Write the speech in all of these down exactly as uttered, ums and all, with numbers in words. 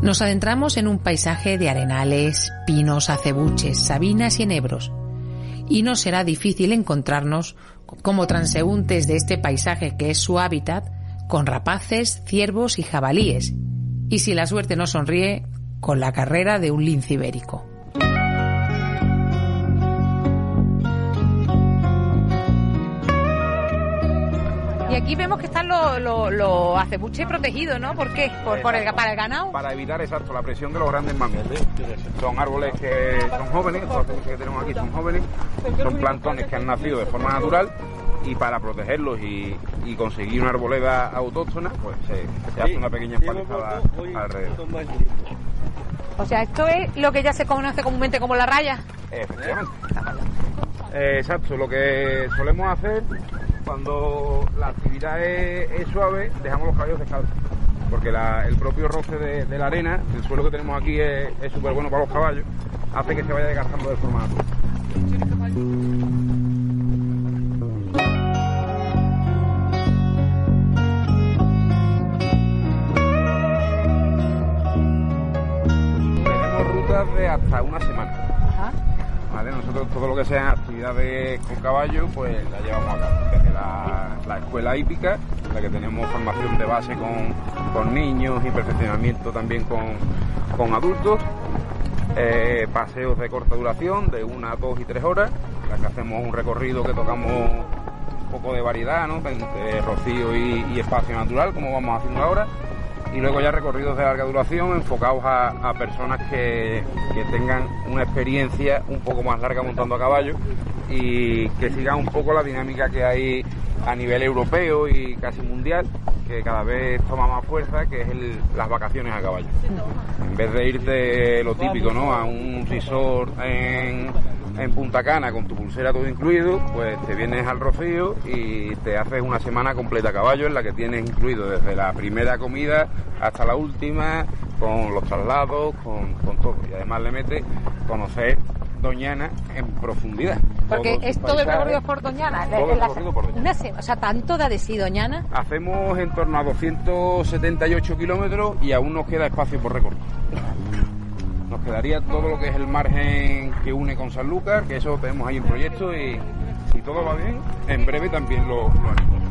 Nos adentramos en un paisaje de arenales, pinos, acebuches, sabinas y enebros. Y no será difícil encontrarnos como transeúntes de este paisaje que es su hábitat, con rapaces, ciervos y jabalíes. Y si la suerte nos sonríe, con la carrera de un lince ibérico. Y aquí vemos que están los, los, los acebuches protegidos, ¿no? ¿Por qué? ¿Por, por el, ¿Para el ganado? Para evitar, exacto, la presión de los grandes mamíferos. Son árboles que son jóvenes, los acebuches que tenemos aquí son jóvenes, son plantones que han nacido de forma natural, y para protegerlos y, y conseguir una arboleda autóctona, pues se, se hace una pequeña empalizada alrededor. O sea, ¿esto es lo que ya se conoce comúnmente como la raya? Efectivamente. Eh, exacto, lo que solemos hacer cuando la actividad es, es suave, dejamos los caballos descalzos, porque la, el propio roce de, de la arena, el suelo que tenemos aquí es súper bueno para los caballos, hace que se vaya desgastando de forma natural. Tenemos rutas de hasta una semana. Ajá. Vale, nosotros todo lo que sean actividades con caballo, pues la llevamos a cabo. Desde la, la escuela hípica, en la que tenemos formación de base con, con niños y perfeccionamiento también con, con adultos. Eh, paseos de corta duración, de una, dos y tres horas, en la que hacemos un recorrido que tocamos un poco de variedad, ¿no? Entre rocío y, y espacio natural, como vamos haciendo ahora. Y luego ya recorridos de larga duración enfocados a, a personas que, que tengan una experiencia un poco más larga montando a caballo y que sigan un poco la dinámica que hay a nivel europeo y casi mundial, que cada vez toma más fuerza, que es el, las vacaciones a caballo. En vez de irte lo típico, ¿no?, a un resort en, en Punta Cana con tu pulsera todo incluido, pues te vienes al Rocío y te haces una semana completa a caballo, en la que tienes incluido desde la primera comida hasta la última, con los traslados, con, con todo. Y además le metes conocer Doñana en profundidad. Porque Todos es todo el recorrido por Doñana. Todo el recorrido por Doñana. Una se... O sea, ¿tanto da de sí Doñana? Hacemos en torno a doscientos setenta y ocho kilómetros y aún nos queda espacio por recorrer. Nos quedaría todo lo que es el margen que une con Sanlúcar, que eso tenemos ahí en proyecto, y si todo va bien, en breve también lo, lo haremos.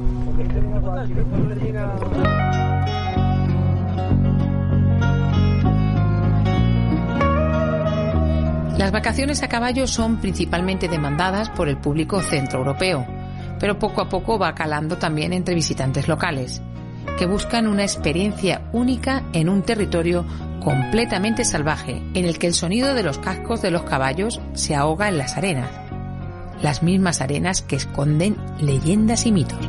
Las vacaciones a caballo son principalmente demandadas por el público centroeuropeo, pero poco a poco va calando también entre visitantes locales, que buscan una experiencia única en un territorio completamente salvaje, en el que el sonido de los cascos de los caballos se ahoga en las arenas, las mismas arenas que esconden leyendas y mitos.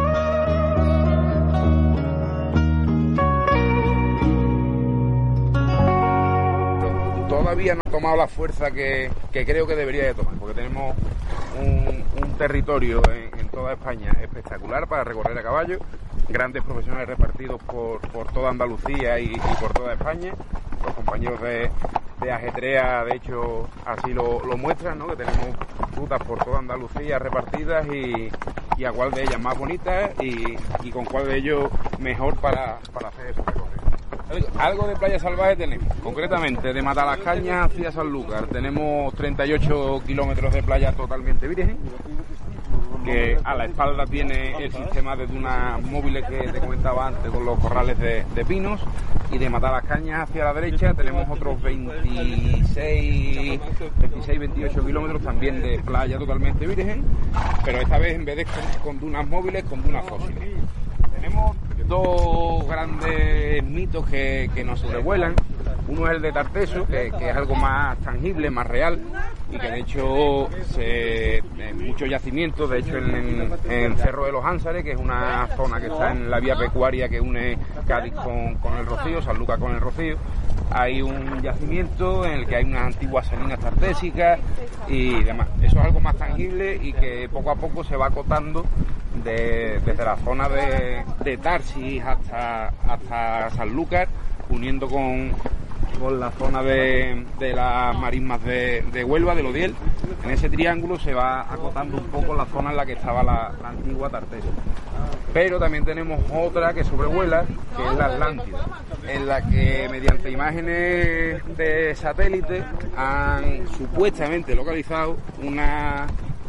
Todavía no ha tomado la fuerza que, que creo que debería de tomar, porque tenemos un, un territorio en, en toda España espectacular para recorrer a caballo, grandes profesionales repartidos por, por toda Andalucía y, y por toda España. Los compañeros de, de Ajetrea, de hecho, así lo, lo muestran, ¿no?, que tenemos rutas por toda Andalucía repartidas y, y a cuál de ellas más bonitas y, y con cuál de ellos mejor para, para hacer esos recorridos. Algo de playa salvaje tenemos, concretamente de Matalascañas hacia Sanlúcar tenemos treinta y ocho kilómetros de playa totalmente virgen, que a la espalda tiene el sistema de dunas móviles que te comentaba antes con los corrales de, de pinos, y de Matalascañas hacia la derecha tenemos otros veintiséis, veintiocho kilómetros también de playa totalmente virgen, pero esta vez en vez de con, con dunas móviles, con dunas fósiles. Tenemos dos grandes mitos que, que nos sobrevuelan. Uno es el de Tarteso, que, que es algo más tangible, más real, y que de hecho se, en muchos yacimientos, de hecho en, en Cerro de los Ánsares, que es una zona que está en la vía pecuaria que une Cádiz con, con el Rocío, Sanlúcar con el Rocío, hay un yacimiento en el que hay unas antiguas salinas tartésicas y demás. Eso es algo más tangible y que poco a poco se va acotando de, desde la zona de, de Tarsis hasta, hasta Sanlúcar, uniendo con, con la zona de, de las marismas de, de Huelva, de Lodiel. En ese triángulo se va acotando un poco la zona en la que estaba la, la antigua Tarteso. Pero también tenemos otra que sobrevuela, que es la Atlántida, en la que mediante imágenes de satélite han supuestamente localizado unas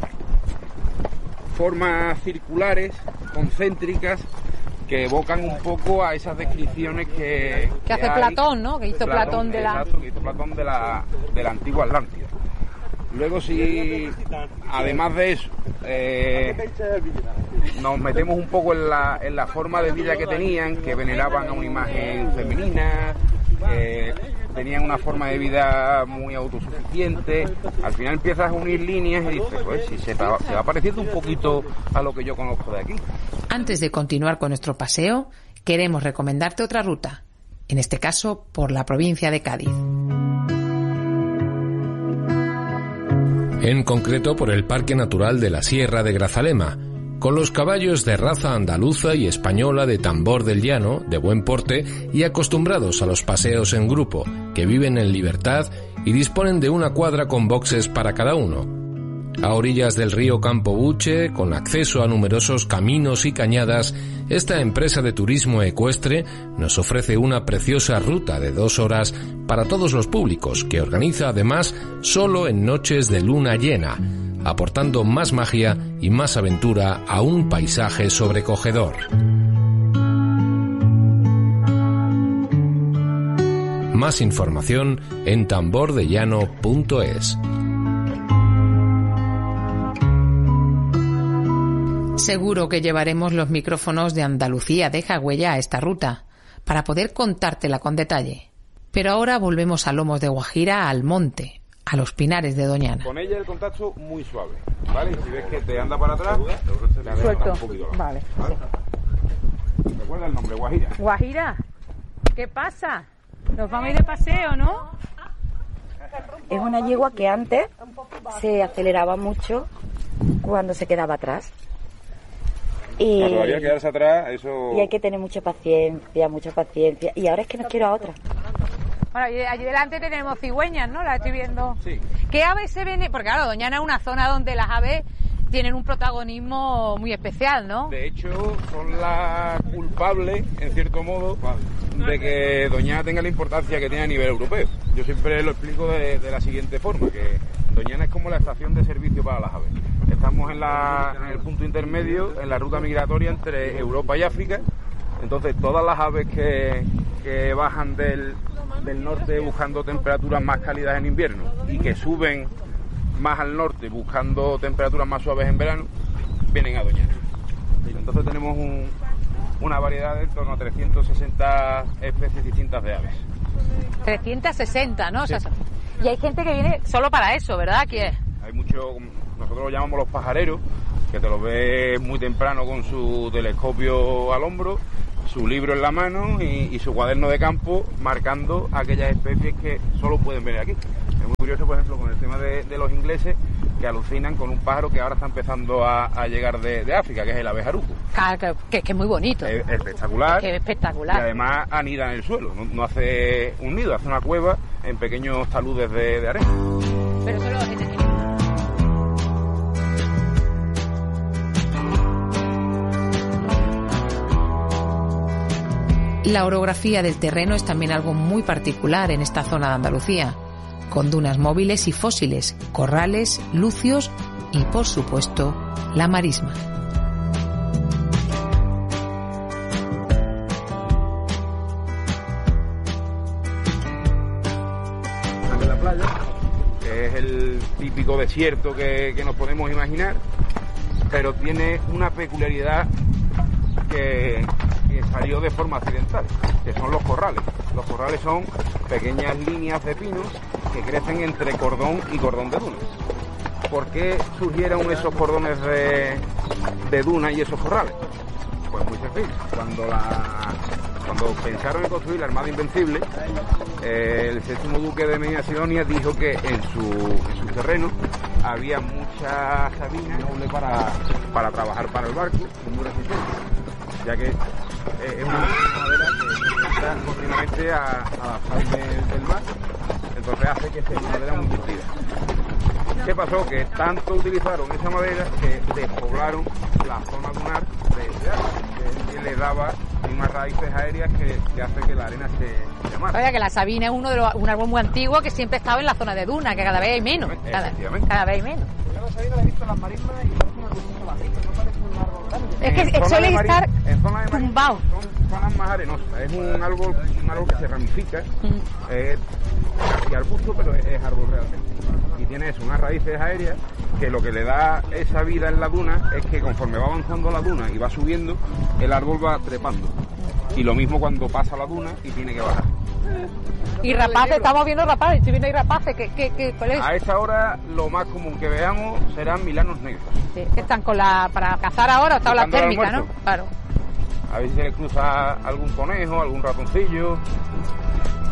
formas circulares, concéntricas, que evocan un poco a esas descripciones que... Que, que hace hay, Platón, ¿no? Que hizo Platón, Platón de la... Exacto, que hizo Platón de la, de la antigua Atlántida. Luego, si además de eso eh, nos metemos un poco en la, en la forma de vida que tenían, que veneraban a una imagen femenina, eh, tenían una forma de vida muy autosuficiente, al final empiezas a unir líneas y dices, pues si se, va, se va pareciendo un poquito a lo que yo conozco de aquí. Antes de continuar con nuestro paseo, queremos recomendarte otra ruta, en este caso por la provincia de Cádiz. En concreto por el Parque Natural de la Sierra de Grazalema, con los caballos de raza andaluza y española de tambor del llano, de buen porte y acostumbrados a los paseos en grupo, que viven en libertad y disponen de una cuadra con boxes para cada uno. A orillas del río Campo Buche, con acceso a numerosos caminos y cañadas, esta empresa de turismo ecuestre nos ofrece una preciosa ruta de dos horas para todos los públicos, que organiza además solo en noches de luna llena, aportando más magia y más aventura a un paisaje sobrecogedor. Más información en tambordellano punto es. Seguro que llevaremos los micrófonos de Andalucía Deja Huella a esta ruta, para poder contártela con detalle. Pero ahora volvemos a Lomos de Guajira, al monte, a los pinares de Doñana. Con ella el contacto muy suave, ¿vale? Si ves que te anda para atrás, te suelto. Un poquito la vale. ¿vale? ¿Recuerda el nombre? Guajira. Guajira, ¿qué pasa? Nos vamos a ir de paseo, ¿no? Es una yegua que antes se aceleraba mucho cuando se quedaba atrás. Y, no, todavía quedarse atrás, eso... Y hay que tener mucha paciencia, mucha paciencia. Y ahora es que no quiero a otra. Bueno, allí, allí delante tenemos cigüeñas, ¿no? Las estoy viendo. Sí. ¿Qué aves se ven? Porque claro, Doñana es una zona donde las aves tienen un protagonismo muy especial, ¿no? De hecho, son las culpables, en cierto modo, de que Doñana tenga la importancia que tiene a nivel europeo. Yo siempre lo explico de, de la siguiente forma, que Doñana es como la estación de servicio para las aves. Estamos en, la, en el punto intermedio, en la ruta migratoria entre Europa y África. Entonces, todas las aves que, que bajan del, del norte buscando temperaturas más cálidas en invierno y que suben más al norte buscando temperaturas más suaves en verano, vienen a Doñana. Entonces tenemos un, una variedad de en torno a trescientas sesenta especies distintas de aves. trescientas sesenta, ¿no? Sí. O sea, y hay gente que viene solo para eso, ¿verdad? Aquí es. Hay mucho, nosotros lo llamamos los pajareros, que te los ves muy temprano con su telescopio al hombro, su libro en la mano y, y su cuaderno de campo marcando aquellas especies que solo pueden venir aquí. Es muy curioso, por ejemplo, con el tema de, de los ingleses, que alucinan con un pájaro que ahora está empezando a, a llegar de, de África, que es el abejaruco. Claro, que, que es muy bonito. Es espectacular. Que es espectacular. Y además anida en el suelo, no, no hace un nido, hace una cueva en pequeños taludes de, de arena. Pero solo gente tiene... La orografía del terreno es también algo muy particular en esta zona de Andalucía, con dunas móviles y fósiles, corrales, lucios y, por supuesto, la marisma. De la playa, que es el típico desierto que, que nos podemos imaginar, pero tiene una peculiaridad que... que salió de forma accidental, que son los corrales. Los corrales son pequeñas líneas de pinos que crecen entre cordón y cordón de dunas. ¿Por qué surgieron esos cordones de, de duna y esos corrales? Pues muy sencillo. Cuando, la, cuando pensaron en construir la Armada Invencible, eh, el séptimo duque de Medina Sidonia dijo que en su, en su terreno había mucha sabina noble para, para trabajar para el barco y muy resistente, ya que eh, es una madera que está continuamente a, a la sal del, del mar, entonces hace que sea una madera muy curtida. ¿Qué pasó? Que tanto utilizaron esa madera que despoblaron la zona dunar de ese área. que le daba unas raíces aéreas que, que hace que la arena se, se amase. Oye, que la sabina es uno de los, un árbol muy antiguo que siempre estaba en la zona de duna, que cada vez hay menos. Cada, cada vez hay menos. Yo la sabina la he visto en las marismas y parece una cosita bajita, no parece un árbol grande. Es que En suele zona de estar mari- en zona de mari- tumbado. Son zonas más arenosas. Es un árbol, un árbol que se ramifica, es casi arbusto, pero es, es árbol realmente. Y tiene eso, unas raíces aéreas que lo que le da esa vida en la duna es que conforme va avanzando la duna y va subiendo, el árbol va trepando. Y lo mismo cuando pasa la duna y tiene que bajar. Y rapaces, estamos viendo rapaces, estoy viendo ahí rapaces, ¿qué, qué, qué, cuál es? A esta hora lo más común que veamos serán milanos negros. Sí, que están con la, para cazar ahora, está la Buscando el térmica, ¿no? almuerzo. Claro. A ver si se le cruza algún conejo, algún ratoncillo.